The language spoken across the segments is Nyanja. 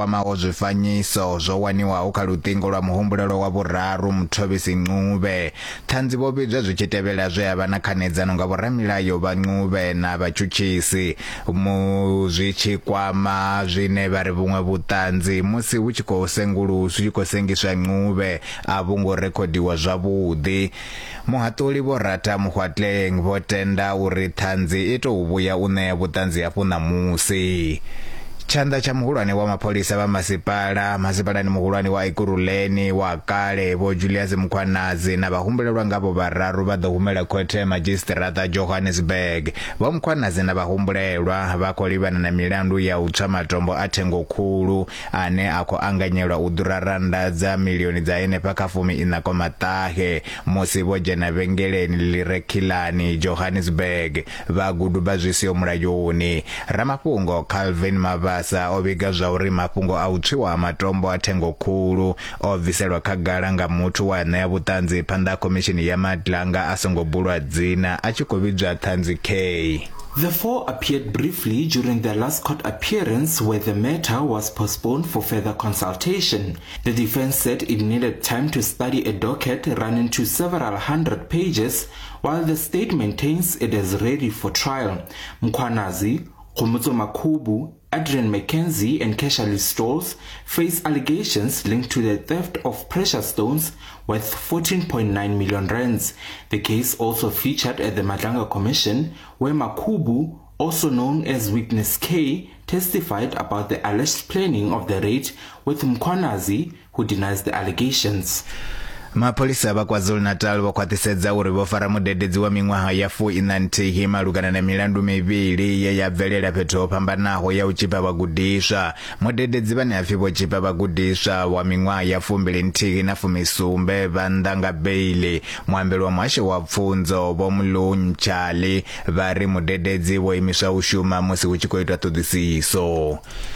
kwamaho zwifanyiso zwo waniwaho kha luṱingo lwa muhumbulelo wa vhuraru Mthobisi Ncube. Thanzi vho vhidzwa zwi tshi tevhela zwe havha na khanedzano nga vhoramilayo vha Ncube na vhatshutshisi zwi tshi kwama zwine vha ri vhuṅwe vhuṱanzi musi hu tshi khou sengiswa Ncube a vho ngo rekhodiwa zwavhuḓi. Muhaṱuli Vho Rata Mokgoatleng vho tenda uri thanzi i tou vhuya u ṋea vhuṱanzi hafhu ṋamusi. Tshanḓa tsha muhulwane wa mapholisa vha masipalani muhulwane wa Ekurhuleni wa kale Vho Julius Mkhwanazi na vhahumbulelwa ngavho vhararu vha ḓo humela khothe ya Madzhisiṱiraṱa Johannesburg. Vho Mkhwanazi na vhahumbulelwa vha khou livhana na milandu ya u tswa matombo a thengo khulu ane a khou anganyelwa u ḓura randa dza milioni dza henefha kha 14.8 musi vho dzhena vhengeleni ḽi re Khilani Johannesburg vha guduba zwi siho mulayoni. Ramafhungo Calvin Mavhasa o vhiga zwa uri mafhungo a u tswiwa ha matombo a thengo khulu o bviselwa khagala nga muthu wa ṋea vhuṱanzi phanḓa khomishini ya Madlanga a songo bulwa dzina a tshi khou vhidzwa Thanzi K. The four appeared briefly during their last court appearance where the matter was postponed for further consultation. The defense said it needed time to study a docket running to several hundred pages, while the state maintains it is ready for trial. Mkhwanazi, Khomotso Makhubu, Adrian Mackenzie and Keshali Stolz face allegations linked to the theft of precious stones worth 14.9 million rands. The case also featured at the Madlanga Commission, where Makhubu, also known as Witness K, testified about the alleged planning of the raid, with Mkhwanazi, who denies the allegations. Mapolisa vha KwaZulu-Natal vho khwaṱhisedza uri vho fara mudededzi wa miṅwaha ya 49 malugana na milandu mivhili ye ya bvelela fhethu ho fhambanaho ya u tshipa vhagudiswa. Mudededzi vhane hapfi vho tshipa vhagudiswa wa miṅwaha ya 21 na 17 vha nnḓa nga beili. Muambeli wa muhasho wa pfunzo Vho Mlunchali vha ri mudededzi vho imiswa u shuma musi hu tshi khou itwa ṱhoḓisiso.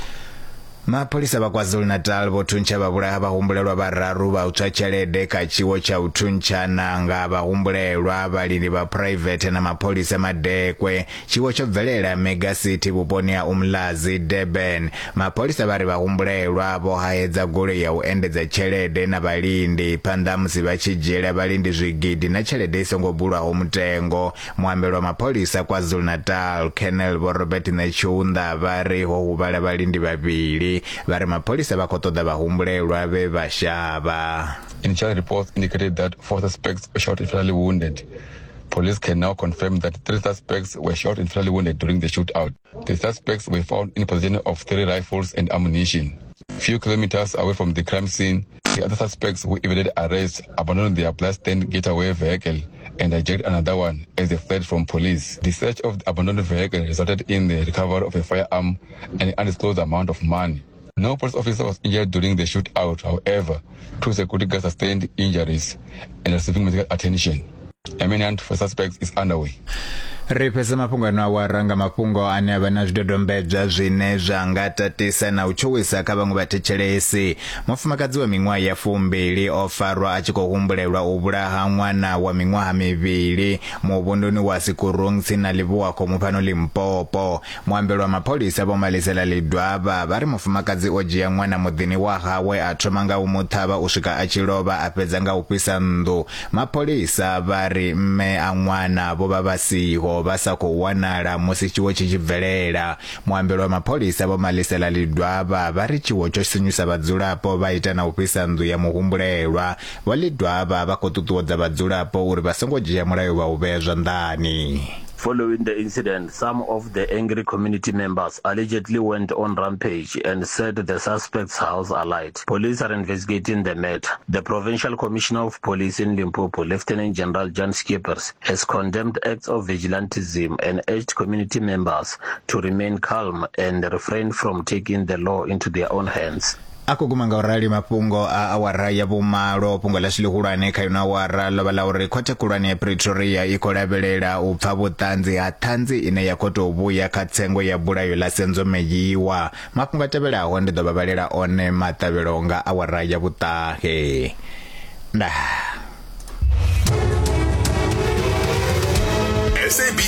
Mapolisa vha KwaZulu-Natal vho thuntsha vhavhulaha vhahumbulelwa vhararu vha u tswa tshelede kha tshiwo tsha u thuntshana nga vhahumbulelwa vhalindi vha private na mapolisa madekwe. Tshiwo tsho bvelela Mega City vhuponi ha Umlazi Durban. Mapolisa vha ri vhahumbulelwa vho haedza goloi ya u endedza tshelede na vhalindi phanḓa musi vha tshi dzhiela vhalindi zwigidi na tshelede i songo bulwaho mutengo. Muambeli wa mapolisa KwaZulu-Natal Colonel Vho Robert Nechunda vha ri ho huvhala vhalindi vhavhili. Vari mapolisa vha khou ṱoḓa vhahumbulelwa vhe vha shavha. Initial reports indicated that 4 suspects were shot and fatally wounded. Police can now confirm that 3 suspects were shot and fatally wounded during the shootout. The suspects were found in possession of 3 rifles and ammunition. Few kilometers away from the crime scene, the other suspects who evaded arrest abandoned their blood-stained getaway vehicle and hijacked another one as they fled from police. The search of the abandoned vehicle resulted in the recovery of a firearm and an undisclosed amount of money. No police officer was injured during the shootout. However, 2 security guards sustained injuries and are receiving medical attention. A manhunt for suspects is underway. Ripesa mafhungo ano awaranga mafhungo ane avha na zwidodombedzwa zwine zwa nga tatisa na u tshuwisa kha vhaṅwe vhathetshelesi. Mufumakadzi wa miṅwaha ya 20 o farwa a tshi khou humbulelwa u vhulaha ṅwana wa miṅwaha mivhili muvhunduni wa Sikurong na Livhuwa Khomufhano Limpopo. Muambeli wa mapolisa Vho Malisela Lidwaba vha ri mufumakadzi o dzhia ṅwana muḓini wa hawe a thoma nga u muṱhavha u swika a tshi lovha a fhedza nga u fhisa nnḓu. Mapolisa vha ri mme a ṅwana vho vha vha siho vha sa khou wanala musi tshiwo tshi tshi bvelela. Muambeli wa mapolisa Vho Malisela Lidwaba vha ri tshiwo tsho sinyusa vhadzulapo vha ita na u fhisa nnḓu ya muhumbulelwa. Vho Lidwaba vha khou ṱuṱuwedza vhadzulapo uri vha songo dzhia mulayo vha u vhea zwanḓani. Following the incident, some of the angry community members allegedly went on rampage and set the suspect's house alight. Police are investigating the matter. The Provincial Commissioner of Police in Limpopo, Lieutenant General John Skippers, has condemned acts of vigilantism and urged community members to remain calm and refrain from taking the law into their own hands. Akuguma nga urali mafhungo a awara ya vhumalo fhungo ḽa Shilihulwane kha yona awara ḽo vha ḽa uri khothe khulwane ya Pretoria i khou lavhelela u pfa vhuṱanzi ha ṱhanzi ine ya khou tou vhuya kha tsengo ya bulayo ḽa Senzomeyiwa. Mafhungo a tevhelaho ndi ḓo vha vhalela one maṱavhelo nga awara ya vhuṱahe.